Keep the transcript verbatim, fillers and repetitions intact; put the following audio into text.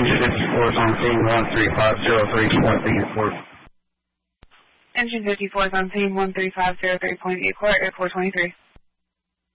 Engine fifty-four is on scene one three five zero three point eight four. Engine fifty-four is on scene one three five zero three point eight four, Air four twenty-three.